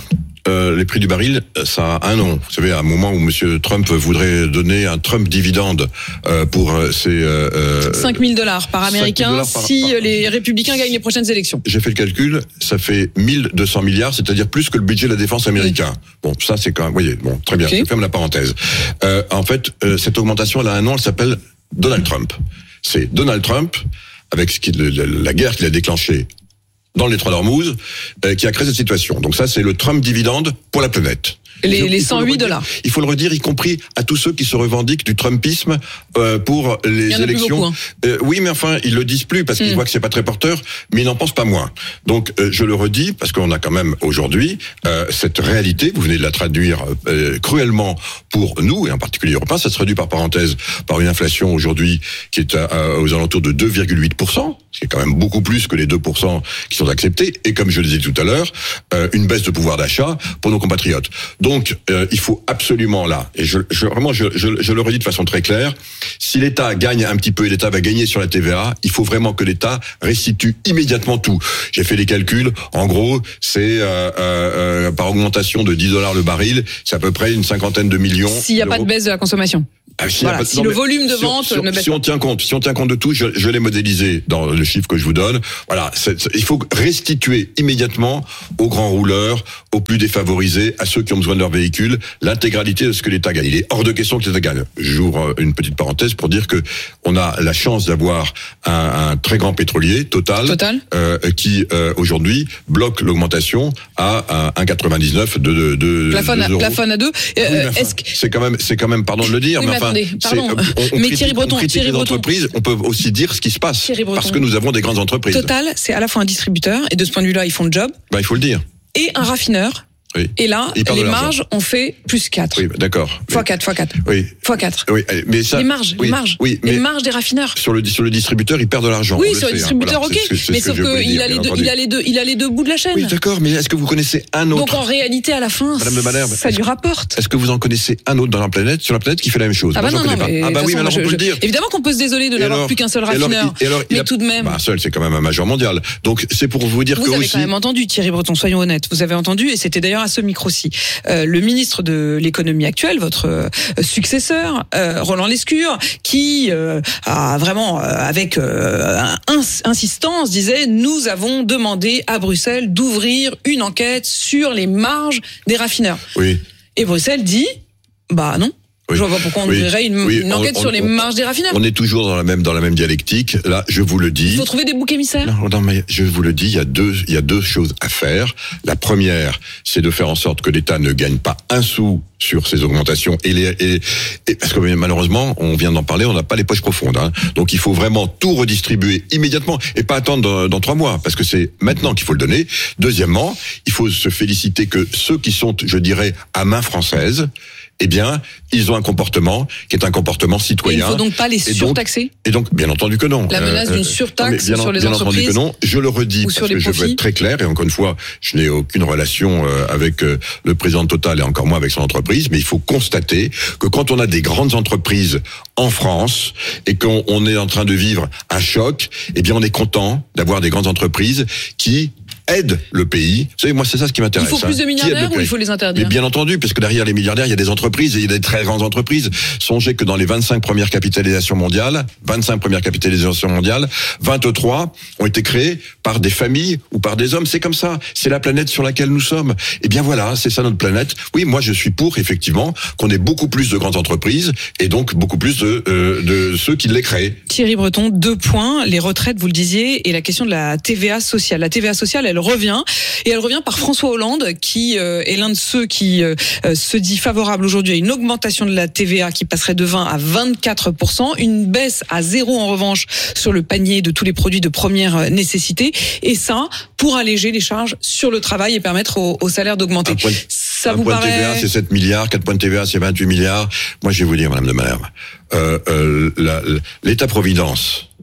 euh, les prix du baril, ça a un nom. Vous savez, à un moment où Monsieur Trump voudrait donner un Trump dividende euh, pour euh, ses... Euh, cinq mille dollars par américain dollars par, si par, les républicains gagnent les prochaines élections. J'ai fait le calcul, ça fait mille deux cents milliards, c'est-à-dire plus que le budget de la défense américain. Oui. Bon, ça c'est quand même... Vous voyez, bon, très bien, okay. Je ferme la parenthèse. Euh, en fait, euh, cette augmentation, elle a un nom, elle s'appelle Donald Trump. C'est Donald Trump, avec ce qui, la guerre qu'il a déclenchée dans le détroit d'Ormuz, euh, qui a créé cette situation. Donc ça, c'est le Trump dividende pour la planète. Les, il, les il cent huit dollars. Il faut le redire, y compris à tous ceux qui se revendiquent du Trumpisme euh, pour les il y élections. Beaucoup, hein. euh, oui, mais enfin, ils le disent plus parce qu'ils mm. voient que c'est pas très porteur, mais ils n'en pensent pas moins. Donc, euh, je le redis parce qu'on a quand même aujourd'hui euh, cette réalité. Vous venez de la traduire euh, cruellement pour nous et en particulier européens. Ça se réduit par parenthèse par une inflation aujourd'hui qui est à, à, aux alentours de deux virgule huit pour cent, ce qui est quand même beaucoup plus que les deux pour cent qui sont acceptés. Et comme je le disais tout à l'heure, euh, une baisse de pouvoir d'achat pour nos compatriotes. Donc, euh, il faut absolument là, et je, je vraiment, je, je, je le redis de façon très claire, si l'État gagne un petit peu et l'État va gagner sur la T V A, il faut vraiment que l'État restitue immédiatement tout. J'ai fait les calculs, en gros, c'est euh, euh, par augmentation de dix dollars le baril, c'est à peu près une cinquantaine de millions. S'il n'y a pas de baisse de la consommation. Ah, si, voilà, si non, le volume de si vente on, si on, ne baisse si on tient compte, si on tient compte de tout, je, je l'ai modélisé dans le chiffre que je vous donne. Voilà, c'est, c'est, il faut restituer immédiatement aux grands rouleurs, aux plus défavorisés, à ceux qui ont besoin de leur véhicule, l'intégralité de ce que l'État gagne. Il est hors de question que l'État gagne. J'ouvre une petite parenthèse pour dire que on a la chance d'avoir un, un très grand pétrolier, Total, Total. Euh, qui euh, aujourd'hui bloque l'augmentation à un un virgule quatre-vingt-dix-neuf de, de, de plafonne, à, plafonne à deux. Euh, oui, enfin, est-ce que... C'est quand même, c'est quand même, pardon de le dire, oui, mais, mais enfin, attendez, pardon. On, on mais critique, Thierry Breton, on critique Thierry les Breton. entreprises, on peut aussi dire ce qui se passe, parce que nous avons des grandes entreprises. Total, c'est à la fois un distributeur, et de ce point de vue-là, ils font le job. Bah, il faut le dire. Et un raffineur. Oui. Et là, les marges ont fait plus quatre. Oui, d'accord. Fois quatre, fois quatre. Oui. Fois quatre. Oui, mais ça. Les marges, oui, les marges. Oui, les marges des raffineurs. Sur le, sur le distributeur, il perd de l'argent. Oui, sur le, le distributeur, hein. Voilà, ok. c'est, c'est mais sauf qu'il a, les deux, il a les deux, il a les deux bouts de la chaîne. Oui, d'accord, mais est-ce que vous connaissez un autre? Donc en réalité, à la fin, Madame de Malherbe, ça lui rapporte. Est-ce que vous en connaissez un autre dans la planète, sur la planète, qui fait la même chose? Ah bah non, non, mais ah bah oui, mais alors on peut le dire. Évidemment qu'on peut se désoler de n'avoir plus qu'un seul raffineur. Mais tout de même. Bah, seul, c'est quand même un majeur mondial. Donc, c'est pour vous dire que aussi. Vous avez quand même entendu, Thierry Breton, soyons honnêtes. Vous avez entendu, et c'était d'ailleurs à ce micro-ci, le ministre de l'économie actuelle, votre successeur, euh, Roland Lescure, qui euh, a vraiment, euh, avec euh, ins- insistance, disait « Nous avons demandé à Bruxelles d'ouvrir une enquête sur les marges des raffineurs. » Oui. Et Bruxelles dit « Bah non. » Oui. Je vois pas pourquoi on oui. ouvrirait une, oui. une enquête on, on, sur les on, marges des raffineurs. On est toujours dans la même dans la même dialectique. Là, je vous le dis. Il faut trouver des boucs émissaires. Non, non, mais je vous le dis, il y a deux il y a deux choses à faire. La première, c'est de faire en sorte que l'État ne gagne pas un sou sur ces augmentations et les et, et parce que malheureusement, on vient d'en parler, on n'a pas les poches profondes. Hein. Donc il faut vraiment tout redistribuer immédiatement et pas attendre dans, dans trois mois parce que c'est maintenant qu'il faut le donner. Deuxièmement, il faut se féliciter que ceux qui sont, je dirais, à main française, eh bien, ils ont un comportement qui est un comportement citoyen. Et il ne faut donc pas les surtaxer. Et donc, et donc, bien entendu que non. La menace euh, d'une surtaxe bien, sur les bien entreprises. Bien entendu que non. Je le redis parce que je veux être très clair. Et encore une fois, je n'ai aucune relation euh, avec euh, le président de Total et encore moins avec son entreprise. Mais il faut constater que quand on a des grandes entreprises en France et qu'on on est en train de vivre un choc, eh bien, on est content d'avoir des grandes entreprises qui aide le pays. Vous savez, moi, c'est ça ce qui m'intéresse. Il faut plus de milliardaires ou il faut les interdire? Mais bien entendu, parce que derrière les milliardaires, il y a des entreprises et il y a des très grandes entreprises. Songez que dans les vingt-cinq premières capitalisations mondiales, vingt-cinq premières capitalisations mondiales, vingt-trois ont été créées par des familles ou par des hommes. C'est comme ça. C'est la planète sur laquelle nous sommes. Et bien voilà, c'est ça notre planète. Oui, moi, je suis pour, effectivement, qu'on ait beaucoup plus de grandes entreprises et donc beaucoup plus de, euh, de ceux qui les créent. Thierry Breton, deux points. Les retraites, vous le disiez, et la question de la T V A sociale. La T V A sociale, elle revient et elle revient par François Hollande qui euh, est l'un de ceux qui euh, se dit favorable aujourd'hui à une augmentation de la T V A qui passerait de vingt à vingt-quatre pour cent, une baisse à zéro en revanche sur le panier de tous les produits de première nécessité, et ça pour alléger les charges sur le travail et permettre aux, aux salaires d'augmenter. Un point, ça un vous point paraît... de T V A c'est sept milliards, quatre points de T V A c'est vingt-huit milliards. Moi je vais vous dire, Madame de Malherbe, euh, euh, la, l'État-providence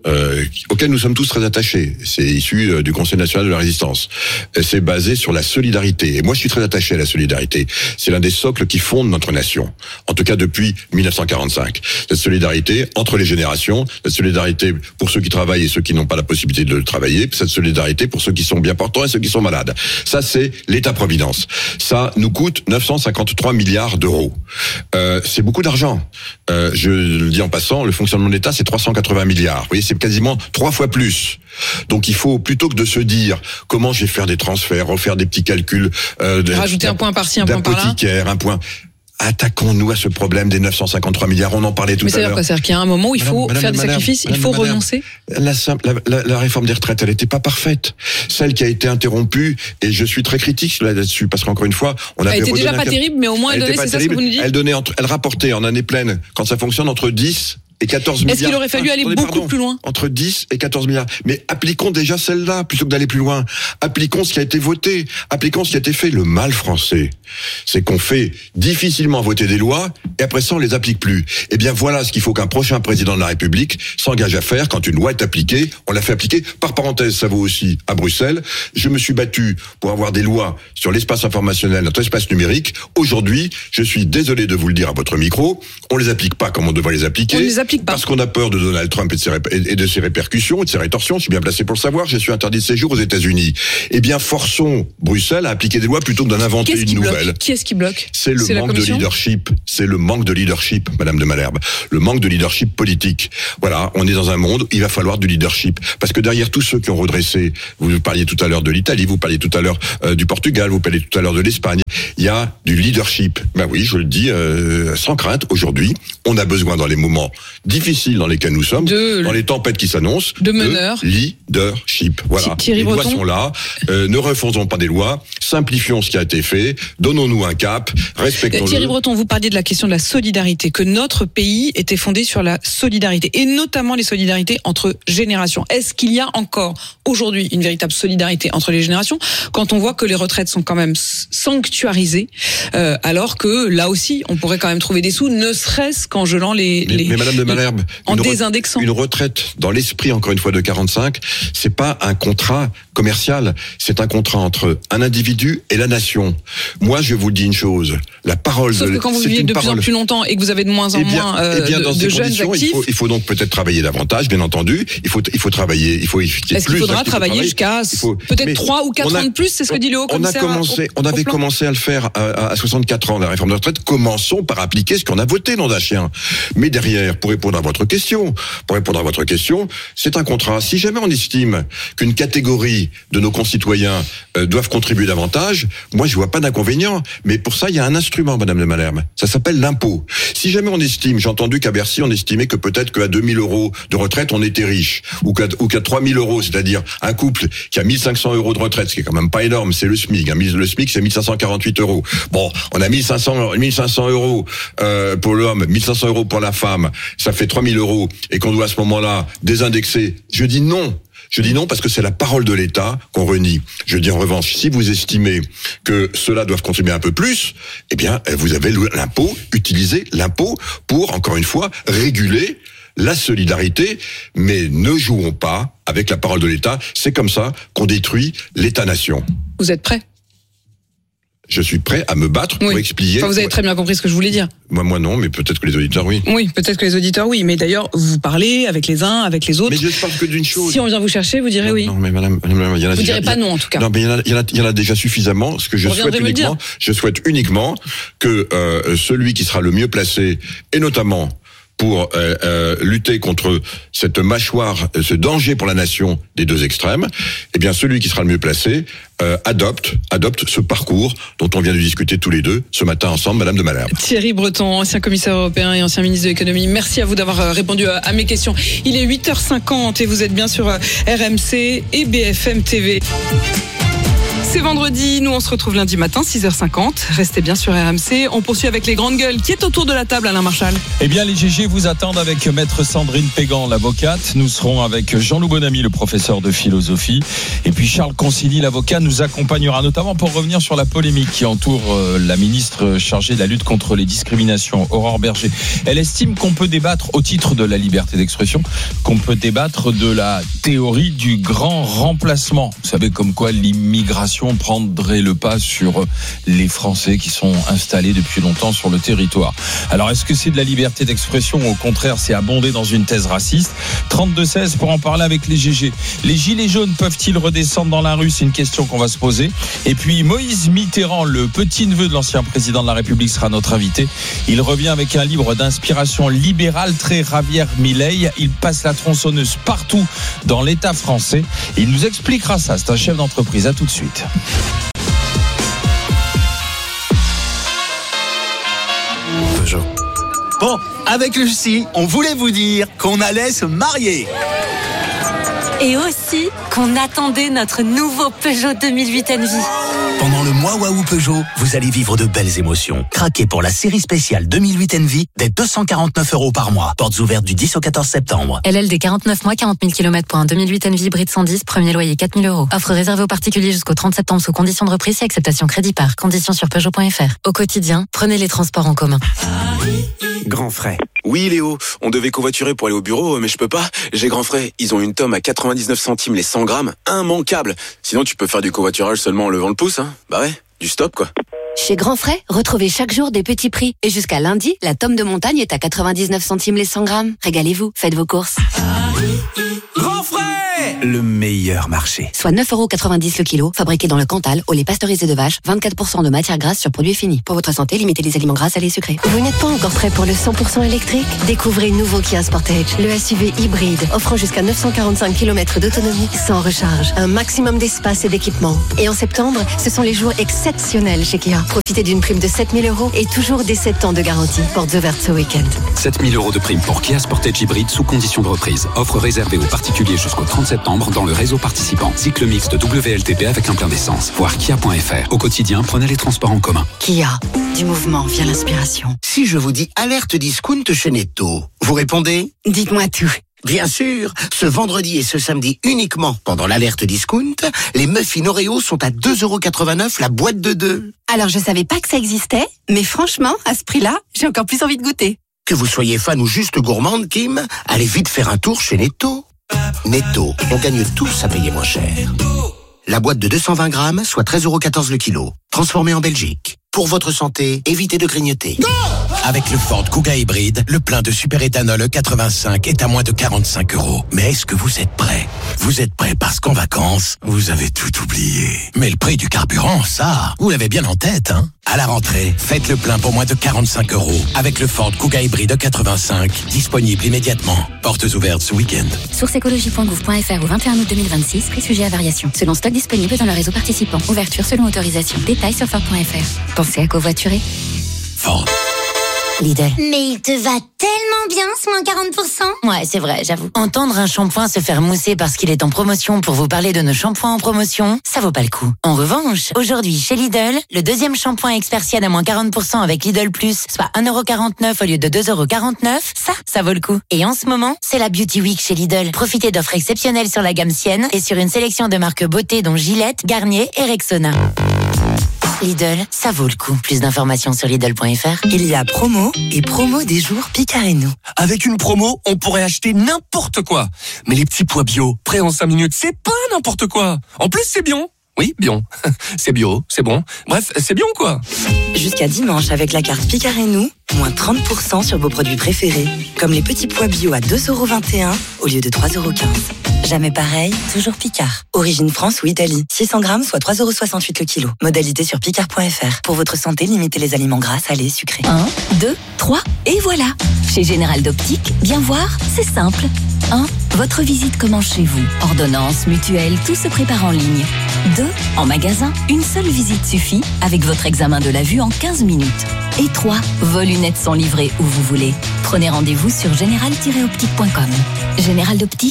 euh, auquel nous sommes tous très attachés. C'est issu euh, du Conseil national de la résistance. Et c'est basé sur la solidarité. Et moi, je suis très attaché à la solidarité. C'est l'un des socles qui fondent notre nation. En tout cas, depuis mille neuf cent quarante-cinq. Cette solidarité entre les générations, cette solidarité pour ceux qui travaillent et ceux qui n'ont pas la possibilité de travailler, cette solidarité pour ceux qui sont bien portants et ceux qui sont malades. Ça, c'est l'État-providence. Ça nous coûte neuf cent cinquante-trois milliards d'euros. Euh, c'est beaucoup d'argent. Euh, je le dis en passant, le fonctionnement de l'État, c'est trois cent quatre-vingts milliards. Vous voyez, c'est quasiment trois fois plus. Donc il faut, plutôt que de se dire comment je vais faire des transferts, refaire des petits calculs, euh, de, rajouter un point par-ci, un point par-là, d'apothicaire, un point... Attaquons-nous à ce problème des neuf cent cinquante-trois milliards. On en parlait tout Mais à l'heure. Mais c'est-à-dire quoi? C'est-à-dire qu'il y a un moment où il faut Madame, faire des Madame, sacrifices, Madame, il faut Madame, renoncer. La, la, la, la réforme des retraites, elle n'était pas parfaite. Celle qui a été interrompue, et je suis très critique là-dessus, parce qu'encore une fois, on a. Elle était déjà pas un... terrible, mais au moins elle, elle donnait, c'est terrible. Ça ce que vous nous dites. Elle donnait, entre, elle rapportait en année pleine, quand ça fonctionne, entre dix et quatorze milliards. Est-ce qu'il aurait fallu aller Attendez, beaucoup pardon, plus loin? Entre dix et quatorze milliards. Mais appliquons déjà celle-là, plutôt que d'aller plus loin. Appliquons ce qui a été voté. Appliquons ce qui a été fait. Le mal français, c'est qu'on fait difficilement voter des lois, et après ça, on les applique plus. Eh bien, voilà ce qu'il faut qu'un prochain président de la République s'engage à faire quand une loi est appliquée. On l'a fait appliquer. Par parenthèse, ça vaut aussi à Bruxelles. Je me suis battu pour avoir des lois sur l'espace informationnel, notre espace numérique. Aujourd'hui, je suis désolé de vous le dire à votre micro, on les applique pas comme on devrait les appliquer. On les applique pas. Parce qu'on a peur de Donald Trump et de, ses rép- et de ses répercussions, et de ses rétorsions. Je suis bien placé pour le savoir. Je suis interdit de séjour aux États-Unis. Eh bien, forçons Bruxelles à appliquer des lois plutôt que d'en inventer Qu'est-ce une qui nouvelle. Bloque Qui est-ce qui bloque? C'est le C'est manque de leadership. C'est le manque de leadership, Madame de Malherbe. Le manque de leadership politique. Voilà, on est dans un monde où il va falloir du leadership. Parce que derrière tous ceux qui ont redressé, vous parliez tout à l'heure de l'Italie, vous parliez tout à l'heure euh, du Portugal, vous parliez tout à l'heure de l'Espagne, il y a du leadership. Ben oui, je le dis euh, sans crainte. Aujourd'hui, on a besoin dans les moments difficiles dans lesquels nous sommes, de, dans les tempêtes qui s'annoncent, de meneurs, de leadership. Voilà. Thierry les Breton. lois sont là. Euh, ne refaisons pas des lois. Simplifions ce qui a été fait. Donnons-nous un cap. Respectons-le. Thierry Breton, vous parliez de la question de la solidarité, que notre pays était fondé sur la solidarité, et notamment les solidarités entre générations. Est-ce qu'il y a encore aujourd'hui une véritable solidarité entre les générations quand on voit que les retraites sont quand même sanctuarisées, euh, alors que là aussi on pourrait quand même trouver des sous, ne serait-ce qu'en gelant les, mais, les mais Madame de Malherbe, en une désindexant. Une retraite dans l'esprit encore une fois de quarante-cinq, c'est pas un contrat commercial, c'est un contrat entre un individu et la nation. Moi, je vous dis une chose, la parole Sauf de que quand vous c'est vivez une de plus parole. en plus longtemps et que vous avez de moins en eh bien, moins euh, eh bien, de, dans de ces jeunes conditions, actifs, il faut, il faut donc peut-être travailler davantage, bien entendu. Il faut, il faut travailler, il faut. Il faut Est-ce qu'il faudra travailler jusqu'à peut-être trois ou quatre ans de plus? C'est ce que dit le haut commissaire. On a commencé, au, on avait au commencé à le faire à, à soixante-quatre ans, la réforme de retraite. Commençons par appliquer ce qu'on a voté, nom d'un chien. Mais derrière, pour répondre à votre question, pour répondre à votre question, c'est un contrat. Si jamais on estime qu'une catégorie de nos concitoyens euh, doivent contribuer davantage, moi je vois pas d'inconvénient. Mais pour ça, il y a un instrument, Madame de Malherbe. Ça s'appelle l'impôt. Si jamais on estime, j'ai entendu qu'à Bercy, on estimait que peut-être qu'à deux mille euros de retraite, on était riche, ou qu'à, ou qu'à trois mille euros, c'est-à-dire un couple qui a mille cinq cents euros de retraite, ce qui est quand même pas énorme, c'est le SMIC. Hein. Le SMIC, c'est mille cinq cent quarante-huit euros. Bon, on a mille cinq cents euros euh, pour l'homme, mille cinq cents euros pour la femme, ça fait trois mille euros, et qu'on doit à ce moment-là désindexer. Je dis non. Je dis non parce que c'est la parole de l'État qu'on renie. Je dis en revanche, si vous estimez que ceux-là doivent contribuer un peu plus, eh bien, vous avez l'impôt, utilisez l'impôt pour, encore une fois, réguler la solidarité, mais ne jouons pas avec la parole de l'État. C'est comme ça qu'on détruit l'État-nation. Vous êtes prêts ? Je suis prêt à me battre oui. pour expliquer. Enfin, vous avez très bien compris ce que je voulais dire. Moi, moi non, mais peut-être que les auditeurs, oui. Oui, peut-être que les auditeurs, oui. Mais d'ailleurs, vous parlez avec les uns, avec les autres. Mais je ne parle que d'une chose. Si on vient vous chercher, vous direz non, oui. Non, mais madame, madame il y en a vous déjà, direz pas il y a, non, en tout cas. Non, mais il y en a, il y en a, il y en a déjà suffisamment. Ce que je vous souhaite uniquement, je souhaite uniquement que euh, celui qui sera le mieux placé, et notamment pour euh, euh, lutter contre cette mâchoire, ce danger pour la nation des deux extrêmes, eh bien celui qui sera le mieux placé euh, adopte, adopte ce parcours dont on vient de discuter tous les deux ce matin ensemble, Madame de Malherbe. Thierry Breton, ancien commissaire européen et ancien ministre de l'économie, merci à vous d'avoir répondu à mes questions. Il est huit heures cinquante et vous êtes bien sur R M C et B F M T V. c'est vendredi, nous on se retrouve lundi matin, six heures cinquante. Restez bien sur R M C. On poursuit avec les grandes gueules. Qui est autour de la table, Alain Marchal? Eh bien, les G G vous attendent avec maître Sandrine Pégan, l'avocate. Nous serons avec Jean-Loup Bonamy, le professeur de philosophie. Et puis Charles Consigny, l'avocat, nous accompagnera notamment pour revenir sur la polémique qui entoure la ministre chargée de la lutte contre les discriminations, Aurore Berger. Elle estime qu'on peut débattre, au titre de la liberté d'expression, qu'on peut débattre de la théorie du grand remplacement. Vous savez, comme quoi l'immigration prendrait le pas sur les Français qui sont installés depuis longtemps sur le territoire. Alors, est-ce que c'est de la liberté d'expression ou au contraire, c'est abondé dans une thèse raciste? trente-deux seize pour en parler avec les G G. Les gilets jaunes peuvent-ils redescendre dans la rue? C'est une question qu'on va se poser. Et puis, Moïse Mitterrand, le petit-neveu de l'ancien président de la République, sera notre invité. Il revient avec un livre d'inspiration libérale, très Javier Milei. Il passe la tronçonneuse partout dans l'État français. Il nous expliquera ça. C'est un chef d'entreprise. À tout de suite. Peugeot. Bon, avec Lucie, on voulait vous dire qu'on allait se marier. Et aussi qu'on attendait notre nouveau Peugeot deux mille huit Envy. Pendant le mois Waouh Peugeot, vous allez vivre de belles émotions. Craquez pour la série spéciale deux mille huit Envy dès deux cent quarante-neuf euros par mois. Portes ouvertes du dix au quatorze septembre. L L D quarante-neuf mois, quarante mille kilomètres pour un deux mille huit Envy hybride cent dix, premier loyer quatre mille euros. Offre réservée aux particuliers jusqu'au trente septembre sous conditions de reprise et acceptation crédit par. Conditions sur Peugeot point F R. Au quotidien, prenez les transports en commun. Grand frais. Oui Léo, on devait covoiturer pour aller au bureau, mais je peux pas. J'ai grand frais. Ils ont une tome à quatre-vingt-dix-neuf centimes les cent grammes. Immanquable. Sinon tu peux faire du covoiturage seulement en levant le pouce, hein. Bah ouais, du stop quoi. Chez Grand Frais, retrouvez chaque jour des petits prix. Et jusqu'à lundi, la tome de montagne est à quatre-vingt-dix-neuf centimes les cent grammes. Régalez-vous, faites vos courses. Grand Frais, le meilleur marché. Soit neuf euros quatre-vingt-dix le kilo, fabriqué dans le Cantal, au lait pasteurisé de vache, vingt-quatre pour cent de matière grasse sur produits finis. Pour votre santé, limitez les aliments gras, salés, sucrés. Vous n'êtes pas encore prêt pour le cent pour cent électrique? Découvrez le nouveau Kia Sportage, le S U V hybride, offrant jusqu'à neuf cent quarante-cinq kilomètres d'autonomie sans recharge. Un maximum d'espace et d'équipement. Et en septembre, ce sont les jours exceptionnels chez Kia. Profitez d'une prime de sept mille euros et toujours des sept ans de garantie. Portes ouvertes ce week-end. sept mille euros de prime pour Kia Sportage hybride sous condition de reprise. Offre réservée aux particuliers jusqu'au trente septembre dans le réseau participant. Cycle mixte W L T P avec un plein d'essence. Voir kia point F R. Au quotidien, prenez les transports en commun. Kia. Du mouvement vient l'inspiration. Si je vous dis alerte discount chez Netto, vous répondez? Dites-moi tout. Bien sûr, ce vendredi et ce samedi uniquement pendant l'alerte discount, les muffins Oreo sont à deux euros quatre-vingt-neuf la boîte de deux. Alors je savais pas que ça existait, mais franchement, à ce prix-là, j'ai encore plus envie de goûter. Que vous soyez fan ou juste gourmande, Kim, allez vite faire un tour chez Netto. Netto, on gagne tous à payer moins cher. La boîte de deux cent vingt grammes, soit treize euros quatorze le kilo. Transformée en Belgique. Pour votre santé, évitez de grignoter. Avec le Ford Kuga hybride, le plein de superéthanol E quatre-vingt-cinq est à moins de quarante-cinq euros. Mais est-ce que vous êtes prêts? Vous êtes prêts parce qu'en vacances, vous avez tout oublié. Mais le prix du carburant, ça, vous l'avez bien en tête, hein? À la rentrée, faites le plein pour moins de quarante-cinq euros. Avec le Ford Kuga hybride E quatre-vingt-cinq, disponible immédiatement. Portes ouvertes ce week-end. Source écologie point gouv point F R au vingt et un août deux mille vingt-six, prix sujet à variation. Selon stock disponible dans le réseau participant. Ouverture selon autorisation. Détails sur Ford point F R. Pensez à covoiturer. Ford. Lidl. Mais il te va tellement bien ce moins quarante pour cent. Ouais, c'est vrai, j'avoue. Entendre un shampoing se faire mousser parce qu'il est en promotion pour vous parler de nos shampoings en promotion, ça vaut pas le coup. En revanche, aujourd'hui, chez Lidl, le deuxième shampoing Expersienne à moins quarante pour cent avec Lidl Plus, soit un euro quarante-neuf au lieu de deux euros quarante-neuf, ça, ça vaut le coup. Et en ce moment, c'est la Beauty Week chez Lidl. Profitez d'offres exceptionnelles sur la gamme Sienne et sur une sélection de marques beauté dont Gillette, Garnier et Rexona. Lidl, ça vaut le coup. Plus d'informations sur Lidl point F R. Il y a promo et promo des jours Picard et nous. Avec une promo, on pourrait acheter n'importe quoi. Mais les petits pois bio, prêts en cinq minutes, c'est pas n'importe quoi. En plus, c'est bien. Oui, bien. C'est bio, c'est bon. Bref, c'est bien quoi. Jusqu'à dimanche, avec la carte Picard et nous, moins trente pour cent sur vos produits préférés. Comme les petits pois bio à deux euros vingt et un au lieu de trois euros quinze. Jamais pareil, toujours Picard. Origine France ou Italie. six cents grammes, soit trois euros soixante-huit le kilo. Modalité sur picard point F R. Pour votre santé, limitez les aliments gras, salés, sucrés. un, deux, trois, et voilà. Chez Général d'Optique, bien voir, c'est simple. un. Votre visite commence chez vous. Ordonnance, mutuelle, tout se prépare en ligne. deux. En magasin, une seule visite suffit avec votre examen de la vue en quinze minutes. Et trois. Vos lunettes sont livrées où vous voulez. Prenez rendez-vous sur général tiret optique point com. Général d'Optique,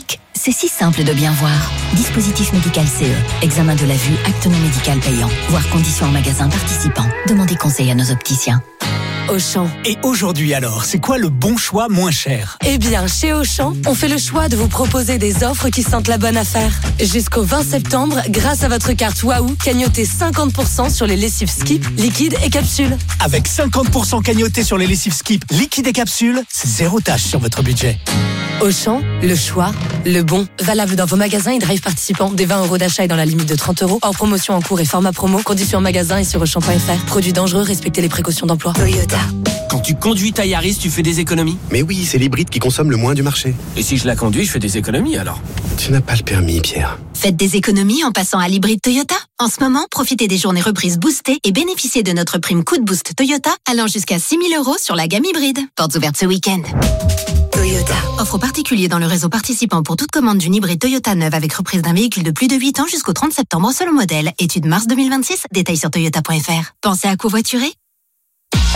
C'est si simple de bien voir. Dispositif médical C E. Examen de la vue, acte non médical payant. Voir conditions en magasin participant. Demandez conseil à nos opticiens. Auchan. Et aujourd'hui alors, c'est quoi le bon choix moins cher? Eh bien, chez Auchan, on fait le choix de vous proposer des offres qui sentent la bonne affaire. Jusqu'au vingt septembre, grâce à votre carte Wahoo, cagnotez cinquante pour cent sur les lessives Skip, liquide et capsule. Avec cinquante pour cent cagnoté sur les lessives Skip, liquide et capsule, c'est zéro tâche sur votre budget. Auchan, le choix, le bon. Valable dans vos magasins et drive participants. Des vingt euros d'achat et dans la limite de trente euros. Hors promotion en cours et format promo. Conditions en magasin et sur auchan point f r. Produits dangereux, respectez les précautions d'emploi. Toyota. Quand tu conduis ta Yaris, tu fais des économies? Mais oui, c'est l'hybride qui consomme le moins du marché. Et si je la conduis, je fais des économies alors? Tu n'as pas le permis, Pierre. Faites des économies en passant à l'hybride Toyota. En ce moment, profitez des journées reprises boostées et bénéficiez de notre prime coup de boost Toyota allant jusqu'à six mille euros sur la gamme hybride. Portes ouvertes ce week-end. Toyota. Offre particulier dans le réseau participant pour toute commande d'une hybride Toyota neuve avec reprise d'un véhicule de plus de huit ans jusqu'au trente septembre selon modèle. Étude mars deux mille vingt-six. Détails sur toyota point f r. Pensez à covoiturer?